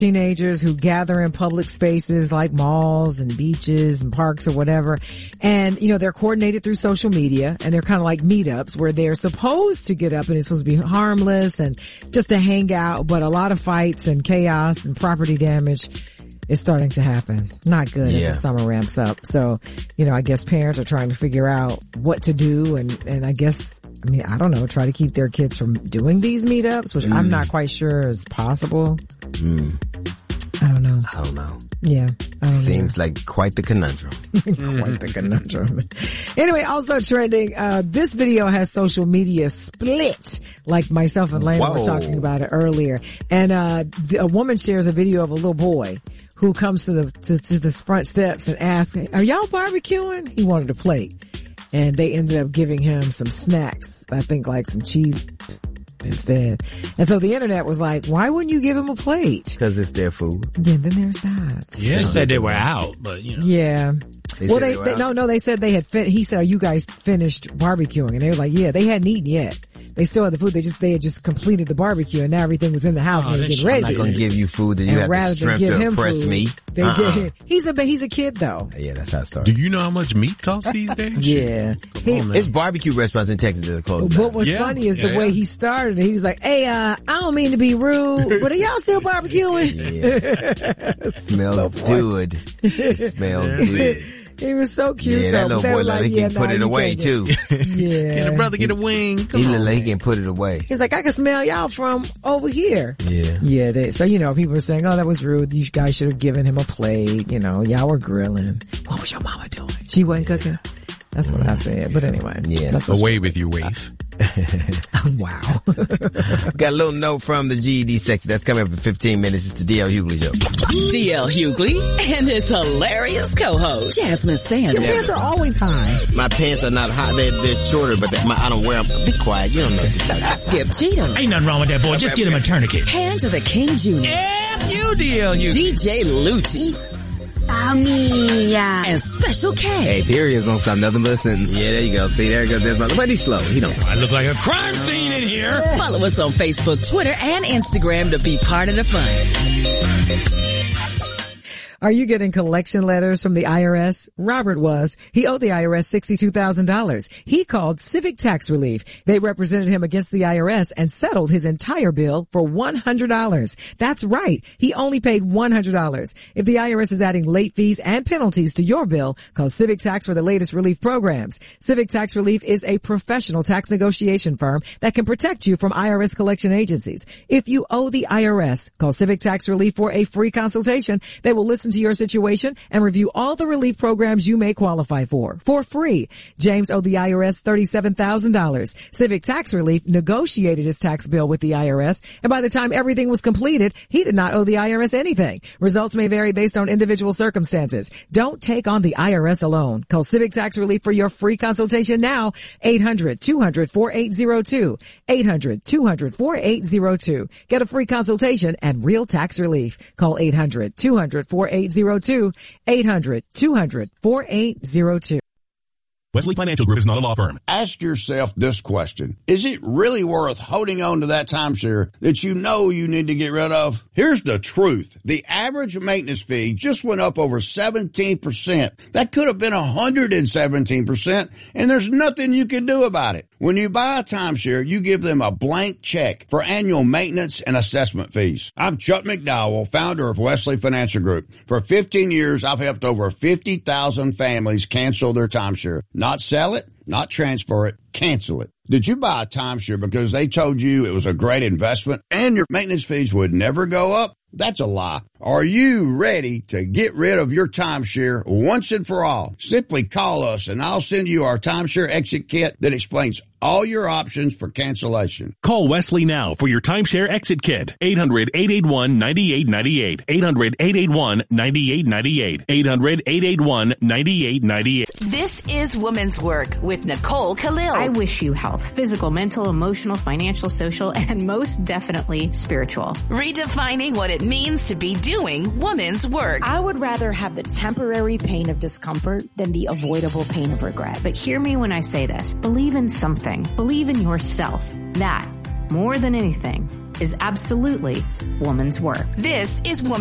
teenagers who gather in public spaces like malls and beaches and parks or whatever. And, they're coordinated through social media, and they're kind of like meetups where they're supposed to get up and it's supposed to be harmless and just to hang out. But a lot of fights and chaos and property damage is starting to happen. Not good as the summer ramps up. So, I guess parents are trying to figure out what to do. And I guess, I don't know, try to keep their kids from doing these meetups, which I'm not quite sure is possible. I don't know. Yeah. Seems like quite the conundrum. Quite the conundrum. Anyway, also trending, this video has social media split, like myself and Lane were talking about it earlier. And, a woman shares a video of a little boy who comes to the front steps and asks, "Are y'all barbecuing?" He wanted a plate. And they ended up giving him some snacks. I think like some cheese instead. And so the internet was like, why wouldn't you give him a plate? Because it's their food. Then there's that. Yeah. They said they were out, but Yeah. They said they had he said, "Are you guys finished barbecuing?" And they were like, yeah, they hadn't eaten yet. They still had the food. They had just completed the barbecue and now everything was in the house and they were getting ready. I'm not going to give you food that you have the strength to impress me. He's a kid though. Yeah, that's how it started. Do you know how much meat costs these days? Yeah. It's barbecue restaurants in Texas that are closed. What was funny is the way he started. He was like, "Hey, I don't mean to be rude, but are y'all still barbecuing?" Yeah. Smells good. It smells good. He was so cute. Yeah, that little boy like he can put it away too. Yeah. Can a brother get a wing? He look like he can put it away. He's like, "I can smell y'all from over here." Yeah. Yeah. So, people were saying, "Oh, that was rude. You guys should have given him a plate. Y'all were grilling. What was your mama doing? She wasn't cooking." That's what I said. But anyway. Yeah. That's away with you, Wave. Wow. Got a little note from the GED section that's coming up in 15 minutes. It's the D.L. Hughley Show. D.L. Hughley and his hilarious co-host, Jasmine Sanders. Your pants are always high. My pants are not high. They're shorter, but I don't wear them. Be quiet. You don't know what you're talking about. Skip Cheatham. Ain't nothing wrong with that boy. Just get him a tourniquet. Hands of the King Jr. F you, D.L. Hughley. DJ Lutis. Yeah. And Special K. Hey, periods don't stop nothing but a sentence. Yeah, there you go. See, there goes. But he's slow. He don't. I look like a crime scene in here. Follow us on Facebook, Twitter, and Instagram to be part of the fun. Are you getting collection letters from the IRS? Robert was. He owed the IRS $62,000. He called Civic Tax Relief. They represented him against the IRS and settled his entire bill for $100. That's right. He only paid $100. If the IRS is adding late fees and penalties to your bill, call Civic Tax for the latest relief programs. Civic Tax Relief is a professional tax negotiation firm that can protect you from IRS collection agencies. If you owe the IRS, call Civic Tax Relief for a free consultation. They will listen to your situation and review all the relief programs you may qualify for free. James owed the IRS $37,000. Civic Tax Relief negotiated his tax bill with the IRS, and by the time everything was completed, he did not owe the IRS anything. Results may vary based on individual circumstances. Don't take on the IRS alone. Call Civic Tax Relief for your free consultation now. 800-200-4802. 800-200-4802. Get a free consultation and real tax relief. Call 800-200-4802. 800-200-4802. Wesley Financial Group is not a law firm. Ask yourself this question. Is it really worth holding on to that timeshare that you know you need to get rid of? Here's the truth. The average maintenance fee just went up over 17%. That could have been 117%, and there's nothing you can do about it. When you buy a timeshare, you give them a blank check for annual maintenance and assessment fees. I'm Chuck McDowell, founder of Wesley Financial Group. For 15 years, I've helped over 50,000 families cancel their timeshare. Not sell it, not transfer it, cancel it. Did you buy a timeshare because they told you it was a great investment and your maintenance fees would never go up? That's a lie. Are you ready to get rid of your timeshare once and for all? Simply call us and I'll send you our timeshare exit kit that explains all your options for cancellation. Call Wesley now for your timeshare exit kit. 800-881-9898. 800-881-9898. 800-881-9898. This is Women's Work with Nicole Khalil. I wish you health, physical, mental, emotional, financial, social, and most definitely spiritual. Redefining what it means to be doing women's work. I would rather have the temporary pain of discomfort than the avoidable pain of regret. But hear me when I say this. Believe in something. Believe in yourself. That, more than anything, is absolutely woman's work. This is Woman